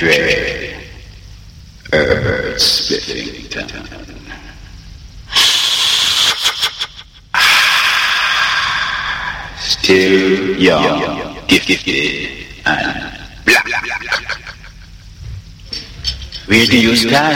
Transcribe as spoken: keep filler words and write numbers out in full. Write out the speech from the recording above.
dread Herbert Spiffington. Still young, gifted, and black. Where do you stand?